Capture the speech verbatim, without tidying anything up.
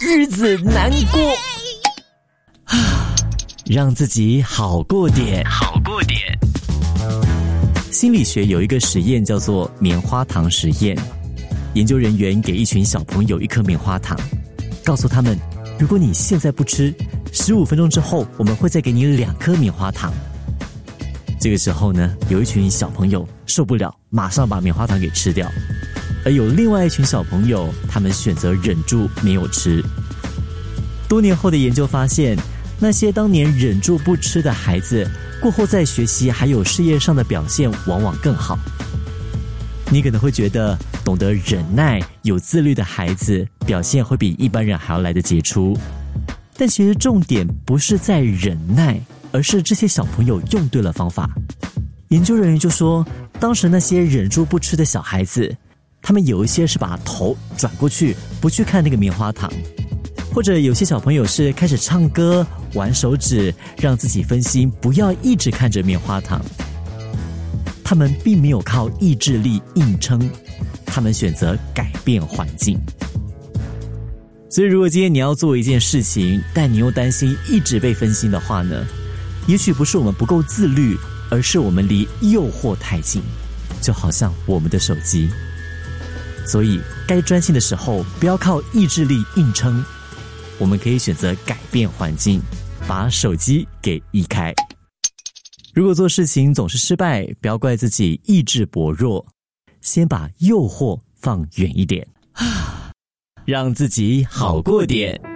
日子难过，让自己好过点，好过点。心理学有一个实验叫做棉花糖实验，研究人员给一群小朋友一颗棉花糖，告诉他们，如果你现在不吃，十五分钟之后我们会再给你两颗棉花糖。这个时候呢，有一群小朋友受不了，马上把棉花糖给吃掉，而有另外一群小朋友，他们选择忍住没有吃。多年后的研究发现，那些当年忍住不吃的孩子，过后在学习还有事业上的表现往往更好。你可能会觉得懂得忍耐、有自律的孩子表现会比一般人还要来得杰出，但其实重点不是在忍耐，而是这些小朋友用对了方法。研究人员就说，当时那些忍住不吃的小孩子，他们有一些是把头转过去，不去看那个棉花糖，或者有些小朋友是开始唱歌、玩手指，让自己分心，不要一直看着棉花糖。他们并没有靠意志力硬撑，他们选择改变环境。所以如果今天你要做一件事情，但你又担心一直被分心的话呢，也许不是我们不够自律，而是我们离诱惑太近，就好像我们的手机。所以该专心的时候，不要靠意志力硬撑，我们可以选择改变环境，把手机给移开。如果做事情总是失败，不要怪自己意志薄弱，先把诱惑放远一点，让自己好过点。